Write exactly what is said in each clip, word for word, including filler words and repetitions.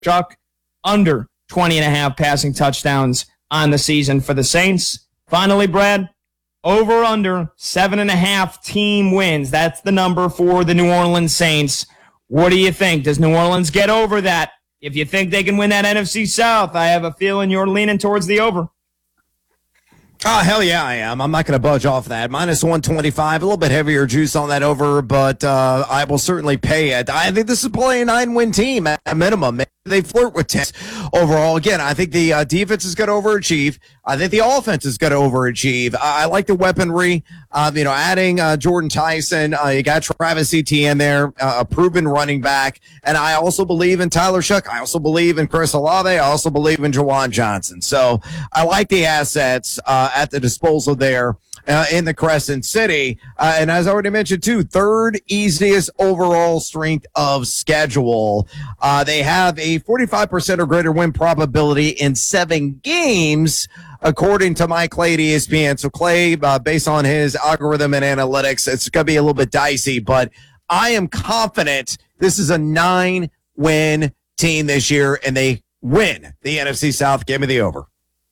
Chuck, under twenty and a half passing touchdowns on the season for the Saints. Finally, Brad, over under seven and a half team wins. That's the number for the New Orleans Saints. What do you think? Does New Orleans get over that? If you think they can win that N F C South, I have a feeling you're leaning towards the over. Oh, hell yeah, I am. I'm not going to budge off that. Minus one twenty-five, a little bit heavier juice on that over, but uh, I will certainly pay it. I think this is probably a nine-win team at a minimum. Maybe they flirt with ten overall. Again, I think the uh, defense is going to overachieve. I think the offense is going to overachieve. I, I like the weaponry. Um, you know, adding uh, Jordan Tyson. Uh, you got Travis Etienne there, uh, a proven running back. And I also believe in Tyler Shuck. I also believe in Chris Olave. I also believe in Jawan Johnson. So I like the assets uh, at the disposal there uh, in the Crescent City. Uh, and as I already mentioned, too, third easiest overall strength of schedule. Uh, they have a forty-five percent or greater win probability in seven games, according to Mike Clay at E S P N. So Clay, uh, based on his algorithm and analytics, it's going to be a little bit dicey, but I am confident this is a nine-win team this year, and they win the N F C South. Give me the over.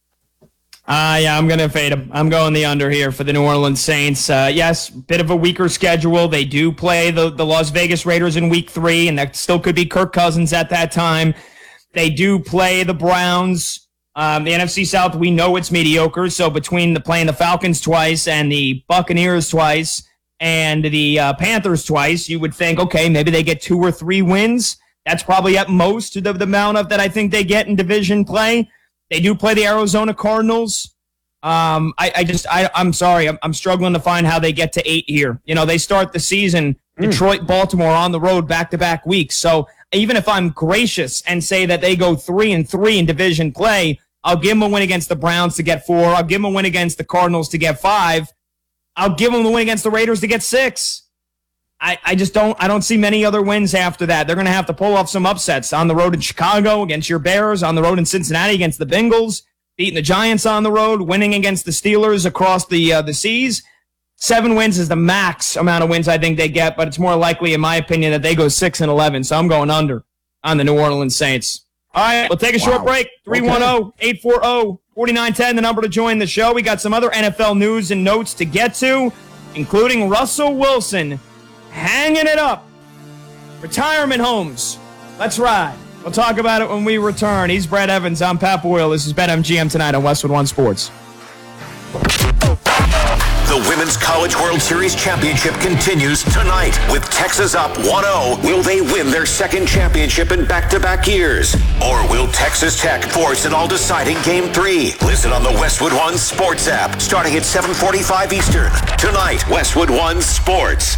Uh, yeah, I'm going to fade them. I'm going the under here for the New Orleans Saints. Uh, yes, bit of a weaker schedule. They do play the, the Las Vegas Raiders in week three, and that still could be Kirk Cousins at that time. They do play the Browns. Um, the N F C South, we know it's mediocre, so between the playing the Falcons twice and the Buccaneers twice and the uh, Panthers twice, you would think, okay, maybe they get two or three wins. That's probably at most the, the amount of that I think they get in division play. They do play the Arizona Cardinals. Um, I, I just, I, I'm sorry, I'm, I'm struggling to find how they get to eight here. You know, they start the season, mm. Detroit, Baltimore on the road back-to-back weeks. So even if I'm gracious and say that they go three and three in division play, I'll give them a win against the Browns to get four. I'll give them a win against the Cardinals to get five. I'll give them the win against the Raiders to get six. I, I just don't I don't see many other wins after that. They're going to have to pull off some upsets on the road in Chicago against your Bears, on the road in Cincinnati against the Bengals, beating the Giants on the road, winning against the Steelers across the uh, the seas. Seven wins is the max amount of wins I think they get, but it's more likely, in my opinion, that they go six and eleven. So I'm going under on the New Orleans Saints. All right, we'll take a wow. short break. three one zero, eight four zero, four nine one zero, the number to join the show. We got some other N F L news and notes to get to, including Russell Wilson hanging it up. Retirement homes. Let's ride. We'll talk about it when we return. He's Brad Evans. I'm Pat Boyle. This is BetMGM tonight on Westwood One Sports. The Women's College World Series Championship continues tonight with Texas up one oh. Will they win their second championship in back-to-back years? Or will Texas Tech force an all-deciding Game three? Listen on the Westwood One Sports app starting at seven forty-five Eastern. Tonight, Westwood One Sports.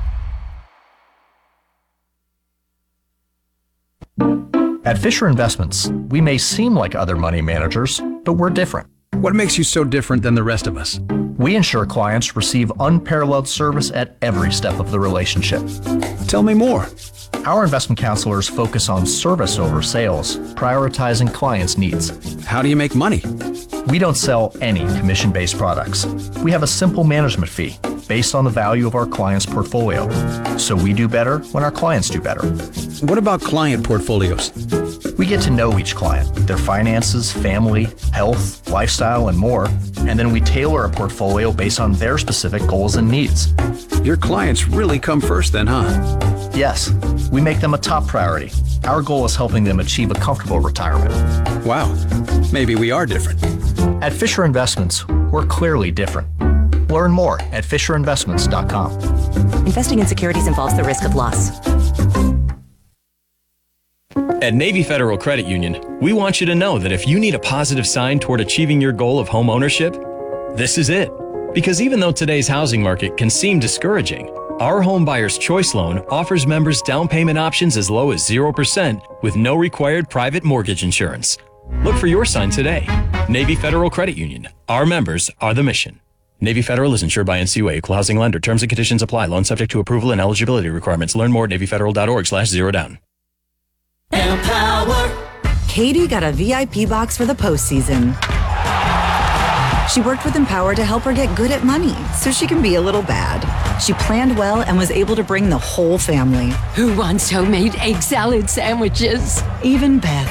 At Fisher Investments, we may seem like other money managers, but we're different. What makes you so different than the rest of us? We ensure clients receive unparalleled service at every step of the relationship. Tell me more. Our investment counselors focus on service over sales, prioritizing clients' needs. How do you make money? We don't sell any commission-based products. We have a simple management fee based on the value of our client's portfolio. So we do better when our clients do better. What about client portfolios? We get to know each client, their finances, family, health, lifestyle, and more, and then we tailor a portfolio based on their specific goals and needs. Your clients really come first then, huh? Yes, we make them a top priority. Our goal is helping them achieve a comfortable retirement. Wow, maybe we are different. At Fisher Investments, we're clearly different. Learn more at fisher investments dot com. Investing in securities involves the risk of loss. At Navy Federal Credit Union, we want you to know that if you need a positive sign toward achieving your goal of home ownership, this is it. Because even though today's housing market can seem discouraging, our Home Buyer's Choice Loan offers members down payment options as low as zero percent with no required private mortgage insurance. Look for your sign today. Navy Federal Credit Union. Our members are the mission. Navy Federal is insured by N C U A, Equal Housing Lender. Terms and conditions apply. Loan subject to approval and eligibility requirements. Learn more at navy federal dot org slash zero down. Empower. Katie got a V I P box for the postseason. She worked with Empower to help her get good at money so she can be a little bad. She planned well and was able to bring the whole family. Who wants homemade egg salad sandwiches? Even Beth.